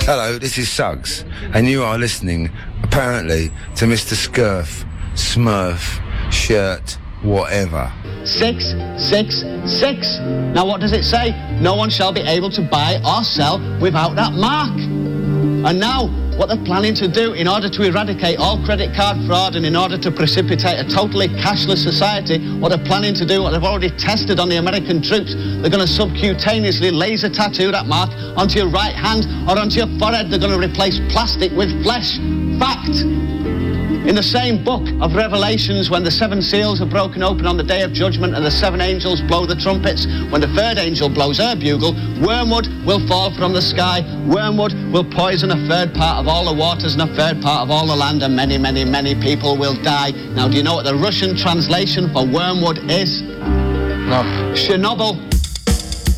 Hello, this is Suggs, and you are listening, apparently, to Mr. Scurf, Smurf, Shirt, whatever. 666. Now what does it say? No one shall be able to buy or sell without that mark. And now, what they're planning to do in order to eradicate all credit card fraud and in order to precipitate a totally cashless society, what they're planning to do, what they've already tested on the American troops, they're going to subcutaneously laser tattoo that mark onto your right hand or onto your forehead. They're going to replace plastic with flesh. Fact. In the same book of Revelations, when the 7 seals are broken open on the day of judgment and the 7 angels blow the trumpets, when the 3rd angel blows her bugle, wormwood will fall from the sky. Wormwood will poison a 1/3 part of all the waters and a 1/3 part of all the land, and many, many, many people will die. Now, do you know what the Russian translation for wormwood is? No. Chernobyl.